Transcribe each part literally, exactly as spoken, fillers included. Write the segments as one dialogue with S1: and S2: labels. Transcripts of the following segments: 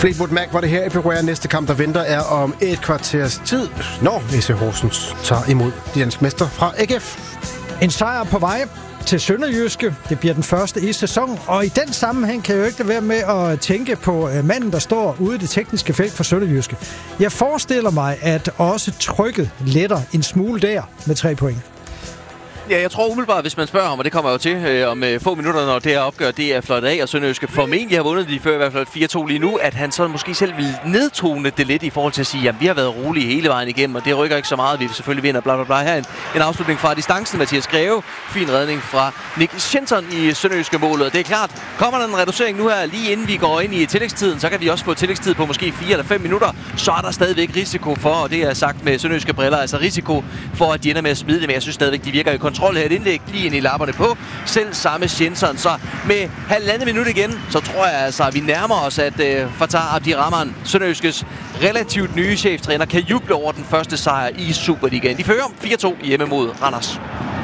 S1: Fleetwood Mac var det her i februar. Næste kamp, der venter, er om et kvarters tid, når F C Horsens tager imod de danske mester fra A G F.
S2: En sejr på vej til Sønderjyske. Det bliver den første i sæsonen, og i den sammenhæng kan jeg jo ikke lade være med at tænke på manden, der står ude i det tekniske felt for Sønderjyske. Jeg forestiller mig, at også trykket letter en smule der med tre point.
S3: Ja, jeg tror umiddelbart, hvis man spørger ham, og det kommer jo til øh, om øh, få minutter, når det her opgør, det er fløjtet af, og Sønderjyske formentlig har vundet de før i hvert fald fire to lige nu, at han så måske selv vil nedtone det lidt i forhold til at sige, at vi har været rolige hele vejen igennem, og det rykker ikke så meget, vi selvfølgelig vinder, bla bla bla. Her en, en afslutning fra distancen, Mathias Greve, fin redning fra Nick Schenson i Sønderjyske målet. Det er klart, kommer der en reducering nu her, lige inden vi går ind i tillægstiden, så kan vi også få tillægstid på måske fire eller fem minutter, så er der stadigvæk risiko for, og det er sagt med Sønderjyske briller, altså risiko for, at de ender med at smide det, men jeg synes stadigvæk, de virker i kontrol her. Et indlæg lige ind i lapperne på. Selv samme Schenson. Så med halvandet minut igen, så tror jeg altså, at vi nærmer os, at uh, Fatah Abdirahman, Sønderjyskes relativt nye cheftræner, kan juble over den første sejr i Superligaen. De fører fire to hjemme mod Randers.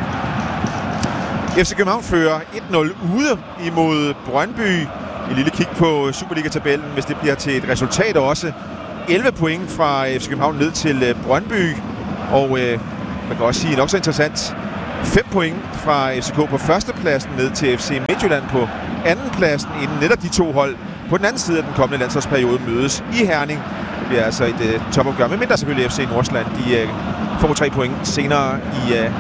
S4: F C København fører et nul ude imod Brøndby. Et lille kig på Superliga-tabellen, hvis det bliver til et resultat også. elleve point fra F C København ned til Brøndby. Og øh, man kan også sige nok så interessant, fem point fra F C K på førstepladsen ned til F C Midtjylland på andenpladsen, inden netop de to hold på den anden side af den kommende landsholdsperiode mødes i Herning. Det bliver altså et uh, topopgør, men mindre selvfølgelig F C Nordsjælland. De uh, får tre point senere i uh,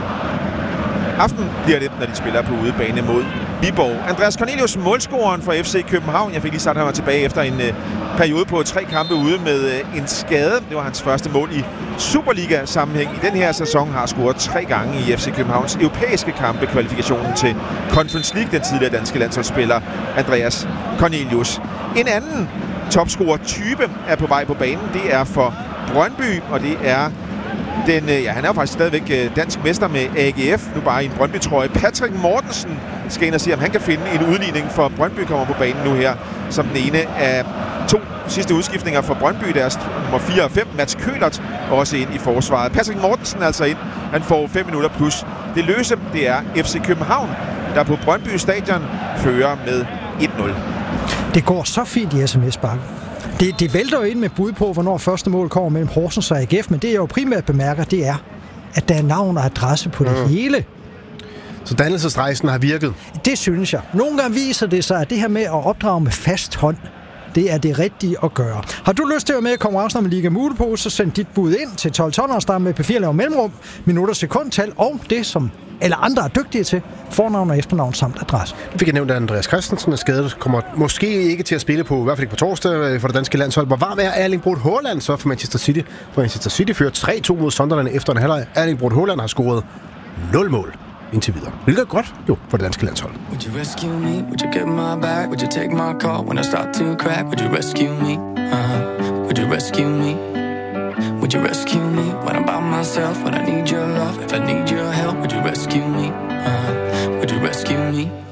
S4: aften, bliver det, når de spiller på udebane mod Viborg. Andreas Cornelius, målscoreren for F C København. Jeg fik lige sagt, at han var tilbage efter en uh, periode på tre kampe ude med uh, en skade. Det var hans første mål i Superliga-sammenhæng. I den her sæson har scoret tre gange i F C Københavns europæiske kampe, kvalifikationen til Conference League, den tidligere danske landsholdsspiller Andreas Cornelius. En anden topscorer-type er på vej på banen. Det er for Brøndby, og det er den, ja, han er jo faktisk stadigvæk dansk mester med A G F, nu bare i en Brøndby-trøje. Patrick Mortensen skal ind og se, om han kan finde en udligning, for Brøndby kommer på banen nu her, som den ene af to sidste udskiftninger for Brøndby, deres nummer fire og fem. Mats Kølert også ind i forsvaret. Patrick Mortensen altså ind. Han får fem minutter plus. Det løse, det er F C København, der på Brøndby Stadion fører med et nul.
S2: Det går så fint i S M S-bakken. Det, det vælter jo ind med bud på, hvornår første mål kommer mellem Horsens og A G F, men det jeg jo primært bemærker, det er, at der er navn og adresse på det mm. hele.
S1: Så dannelsesrejsen har virket?
S2: Det synes jeg. Nogle gange viser det sig, at det her med at opdrage med fast hånd, det er det rigtige at gøre. Har du lyst til at være med i konkurrencen om Liga Mulepose, så send dit bud ind til tolv tolv og start med P fire laver mellemrum, minutter, sekundtal og det, som alle andre er dygtige til, fornavn og efternavn samt adresse.
S1: Det fik jeg nævnt, at Andreas Christensen er skadet, kommer måske ikke til at spille på, i hvert fald ikke på torsdag for det danske landshold. Hvor varm er Erling Braut Haaland så for Manchester City? For Manchester City fører tre to mod Sunderland efter en halvleg. Erling Braut Haaland har scoret nul mål indtil videre. Hvilket er godt jo for det danske landshold.
S5: Would you rescue me? Would you get my back? Would you take my call when I start to crack? Would you rescue me? Uh-huh. Would you rescue me? Would you rescue me when I'm by myself? When I need your love, if I need your help, would you rescue me? Uh-huh. Would you rescue me?